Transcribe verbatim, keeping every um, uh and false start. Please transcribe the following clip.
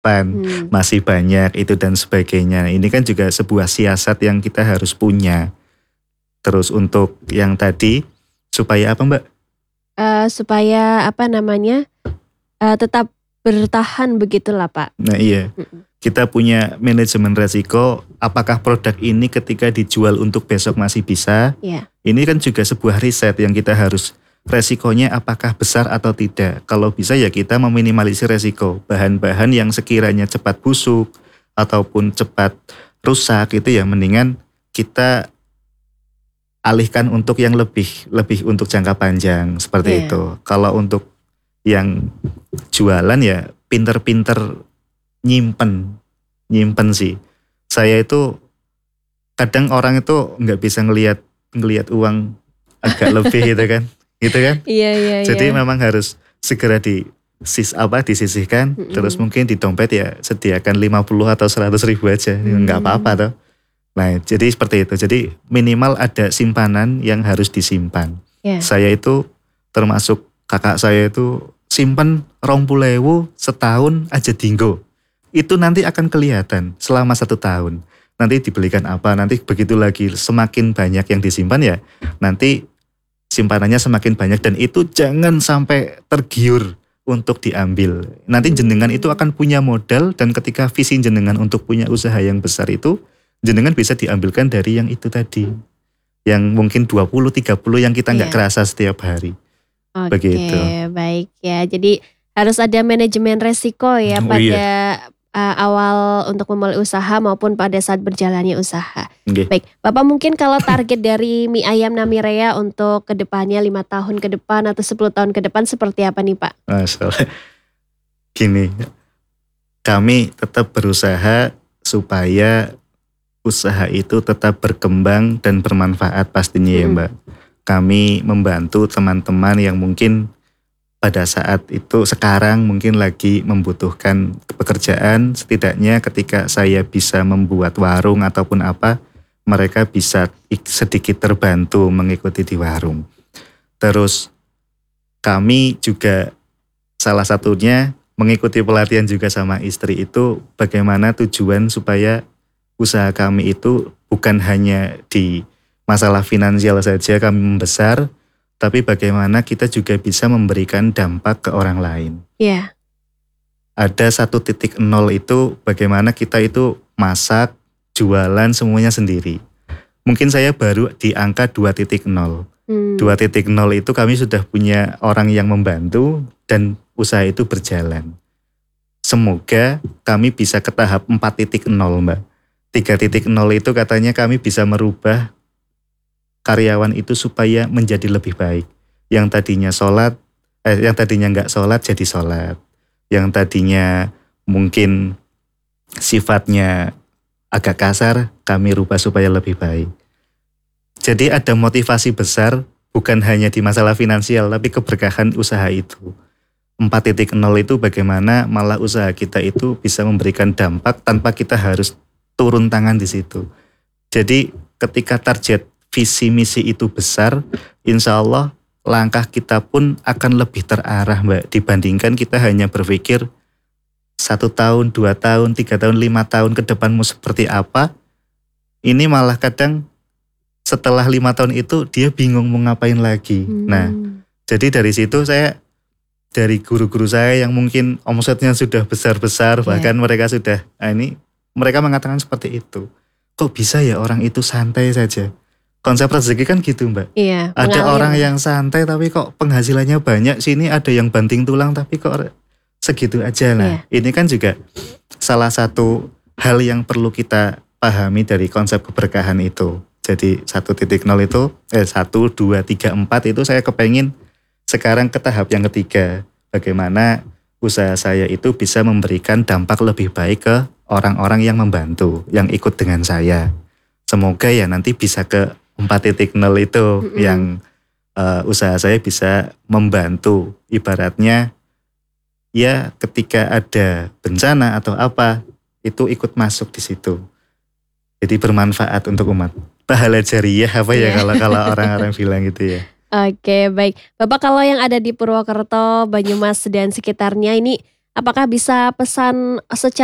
depan Hmm. masih banyak itu dan sebagainya. Ini kan juga sebuah siasat yang kita harus punya. Terus untuk yang tadi supaya apa Mbak? Eh, supaya apa namanya eh, tetap bertahan begitulah Pak. Nah iya, Mm-mm. kita punya manajemen resiko. Apakah produk ini ketika dijual untuk besok masih bisa? Iya. Ini kan juga sebuah riset yang kita harus resikonya apakah besar atau tidak. Kalau bisa ya kita meminimalisir resiko. Bahan-bahan yang sekiranya cepat busuk ataupun cepat rusak itu ya mendingan kita alihkan untuk yang lebih lebih untuk jangka panjang seperti Iya. itu. Kalau untuk yang jualan ya pinter-pinter nyimpen, nyimpen sih. Saya itu kadang orang itu nggak bisa ngelihat ngelihat uang agak lebih gitu kan, gitu kan. Iya iya Jadi iya. memang harus segera di sis apa disisihkan, Mm-mm. terus mungkin di dompet ya sediakan lima puluh atau seratus ribu aja, Hmm. nggak apa-apa toh. Nah jadi seperti itu, jadi minimal ada simpanan yang harus disimpan. Iya. Saya itu termasuk kakak saya itu simpen rong puluh ewu setahun aja dinggo. Itu nanti akan kelihatan selama satu tahun. Nanti dibelikan apa, nanti begitu lagi semakin banyak yang disimpan ya, nanti simpanannya semakin banyak dan itu jangan sampai tergiur untuk diambil. Nanti jenengan itu akan punya modal dan ketika visi jenengan untuk punya usaha yang besar itu, jenengan bisa diambilkan dari yang itu tadi. Yang mungkin dua puluh, tiga puluh yang kita nggak Iya. kerasa setiap hari. Oke, Begitu. baik ya. Jadi harus ada manajemen resiko ya Oh, pada iya. uh, awal untuk memulai usaha maupun pada saat berjalannya usaha. Oke. Baik, Bapak mungkin kalau target dari mie ayam Namirea untuk kedepannya lima tahun ke depan atau sepuluh tahun ke depan seperti apa nih Pak? Masalah gini, kami tetap berusaha supaya usaha itu tetap berkembang dan bermanfaat pastinya ya Mm-mm. Mbak. Kami membantu teman-teman yang mungkin pada saat itu sekarang mungkin lagi membutuhkan pekerjaan. Setidaknya ketika saya bisa membuat warung ataupun apa, mereka bisa sedikit terbantu mengikuti di warung. Terus kami juga salah satunya mengikuti pelatihan juga sama istri itu bagaimana tujuan supaya usaha kami itu bukan hanya di masalah finansial saja kami membesar, tapi bagaimana kita juga bisa memberikan dampak ke orang lain. Iya. Ada satu titik nol itu bagaimana kita itu masak, jualan semuanya sendiri. Mungkin saya baru di angka dua titik nol. Hmm. dua titik nol itu kami sudah punya orang yang membantu dan usaha itu berjalan. Semoga kami bisa ke tahap empat titik nol Mbak. tiga titik nol itu katanya kami bisa merubah karyawan itu supaya menjadi lebih baik. Yang tadinya sholat, eh, yang tadinya nggak sholat jadi sholat. Yang tadinya mungkin sifatnya agak kasar, kami rubah supaya lebih baik. Jadi ada motivasi besar, bukan hanya di masalah finansial, tapi keberkahan usaha itu. empat titik nol itu bagaimana malah usaha kita itu bisa memberikan dampak tanpa kita harus turun tangan di situ. Jadi ketika target visi misi itu besar, insya Allah langkah kita pun akan lebih terarah Mbak. Dibandingkan kita hanya berpikir satu tahun, dua tahun, tiga tahun, lima tahun ke depan mau seperti apa. Ini malah kadang setelah lima tahun itu dia bingung mau ngapain lagi. Hmm. Nah jadi dari situ saya, dari guru-guru saya yang mungkin omsetnya sudah besar-besar, Yeah. bahkan mereka sudah, nah ini mereka mengatakan seperti itu. Kok bisa ya orang itu santai saja? Konsep rezeki kan gitu Mbak. Iya. Ada mengalir. orang yang santai tapi kok penghasilannya banyak. Sini ada yang banting tulang tapi kok segitu aja. Nah Iya. ini kan juga salah satu hal yang perlu kita pahami dari konsep keberkahan itu. Jadi satu titik nol itu, eh satu, dua, tiga, empat itu saya kepengen sekarang ke tahap yang ketiga. Bagaimana usaha saya itu bisa memberikan dampak lebih baik ke orang-orang yang membantu, yang ikut dengan saya. Semoga ya nanti bisa ke empat titik nol itu Mm-mm. yang uh, usaha saya bisa membantu. Ibaratnya ya ketika ada bencana atau apa itu ikut masuk di situ. Jadi bermanfaat untuk umat. Pahala jariyah apa ya Iya. kalau kalau orang-orang bilang gitu ya. Oke, baik. Bapak kalau yang ada di Purwokerto, Banyumas dan sekitarnya ini Apakah bisa pesan secara